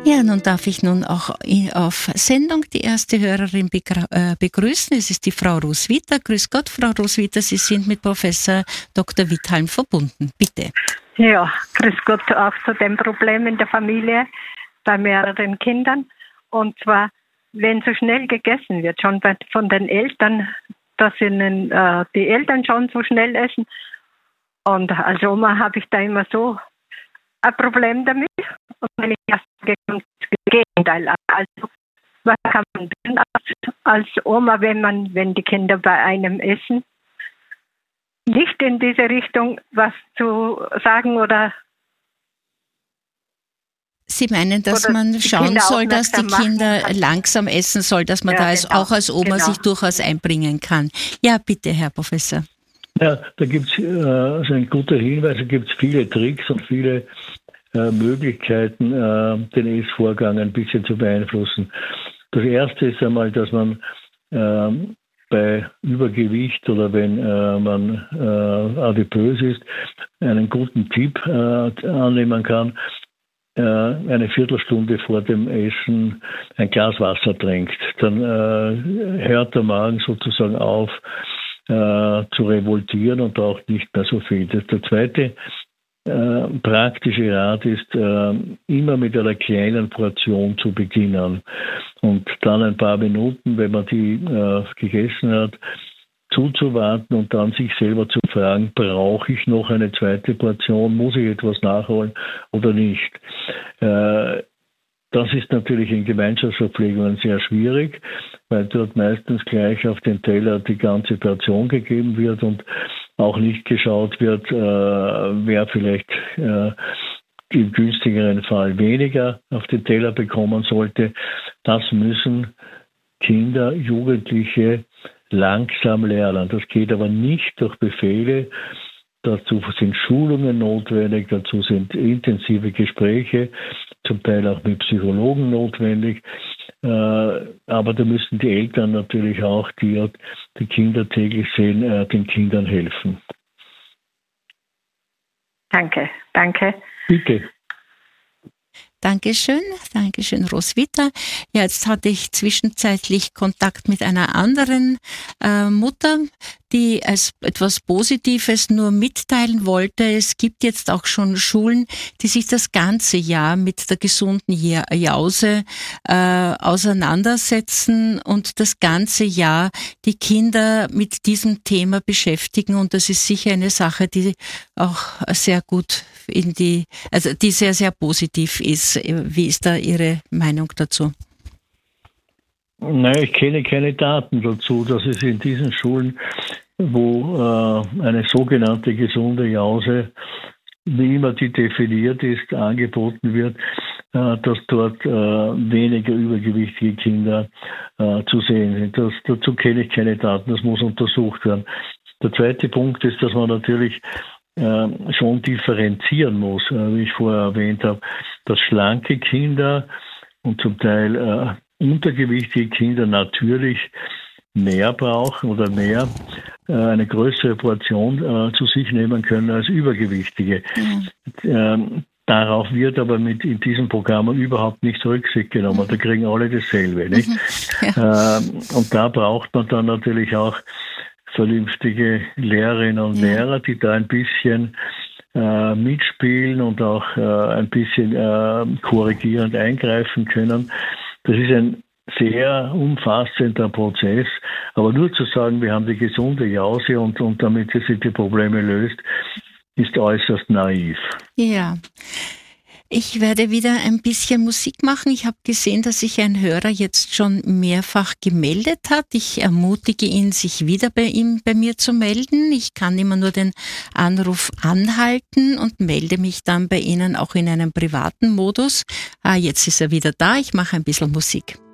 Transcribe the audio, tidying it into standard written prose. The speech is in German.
Ja, nun darf ich auch auf Sendung die erste Hörerin begrüßen. Es ist die Frau Roswitha. Grüß Gott, Frau Roswitha. Sie sind mit Professor Dr. Witthalm verbunden. Bitte. Ja, grüß Gott auch zu dem Problem in der Familie bei mehreren Kindern. Und zwar, wenn so schnell gegessen wird, schon von den Eltern, dass ihnen die Eltern schon so schnell essen. Und als Oma habe ich da immer so ein Problem damit. Und wenn ich das das Gegenteil. Also was kann man tun als Oma, wenn die Kinder bei einem essen? Nicht in diese Richtung was zu sagen oder... Sie meinen, dass man schauen soll, dass die Kinder langsam essen soll, dass man auch als Oma sich durchaus einbringen kann. Ja, bitte, Herr Professor. Ja, da gibt es also ein guter Hinweis, da gibt es viele Tricks und viele Möglichkeiten, den Essvorgang ein bisschen zu beeinflussen. Das erste ist einmal, dass man bei Übergewicht oder wenn man adipös ist, einen guten Tipp annehmen kann, eine Viertelstunde vor dem Essen ein Glas Wasser trinkt. Dann hört der Magen sozusagen auf zu revoltieren und braucht nicht mehr so viel. Der zweite praktische Rat ist, immer mit einer kleinen Portion zu beginnen und dann ein paar Minuten, wenn man die gegessen hat, zuzuwarten und dann sich selber zu fragen, brauche ich noch eine zweite Portion, muss ich etwas nachholen oder nicht. Das ist natürlich in Gemeinschaftsverpflegungen sehr schwierig, weil dort meistens gleich auf den Teller die ganze Portion gegeben wird und auch nicht geschaut wird, wer vielleicht im günstigeren Fall weniger auf den Teller bekommen sollte. Das müssen Kinder, Jugendliche langsam lernen. Das geht aber nicht durch Befehle. Dazu sind Schulungen notwendig, dazu sind intensive Gespräche, zum Teil auch mit Psychologen notwendig. Aber da müssen die Eltern natürlich auch, die die Kinder täglich sehen, den Kindern helfen. Danke. Bitte. Dankeschön, Roswitha. Ja, jetzt hatte ich zwischenzeitlich Kontakt mit einer anderen Mutter, die als etwas Positives nur mitteilen wollte. Es gibt jetzt auch schon Schulen, die sich das ganze Jahr mit der gesunden Jause auseinandersetzen und das ganze Jahr die Kinder mit diesem Thema beschäftigen. Und das ist sicher eine Sache, die auch sehr gut die sehr, sehr positiv ist. Wie ist da Ihre Meinung dazu? Nein, ich kenne keine Daten dazu, dass es in diesen Schulen, wo eine sogenannte gesunde Jause, wie immer die definiert ist, angeboten wird, dass dort weniger übergewichtige Kinder zu sehen sind. Dazu kenne ich keine Daten, das muss untersucht werden. Der zweite Punkt ist, dass man natürlich schon differenzieren muss, wie ich vorher erwähnt habe, dass schlanke Kinder und zum Teil untergewichtige Kinder natürlich mehr brauchen oder eine größere Portion zu sich nehmen können als übergewichtige. Ja. Darauf wird aber in diesen Programmen überhaupt nicht Rücksicht genommen. Da kriegen alle dasselbe. Nicht? Ja. Und da braucht man dann natürlich auch vernünftige Lehrerinnen und Lehrer, die da ein bisschen mitspielen und auch ein bisschen korrigierend eingreifen können. Das ist ein sehr umfassender Prozess, aber nur zu sagen, wir haben die gesunde Jause und damit sie die Probleme löst, ist äußerst naiv. Ja. Ich werde wieder ein bisschen Musik machen. Ich habe gesehen, dass sich ein Hörer jetzt schon mehrfach gemeldet hat. Ich ermutige ihn, sich wieder bei mir zu melden. Ich kann immer nur den Anruf anhalten und melde mich dann bei Ihnen auch in einem privaten Modus. Jetzt ist er wieder da. Ich mache ein bisschen Musik.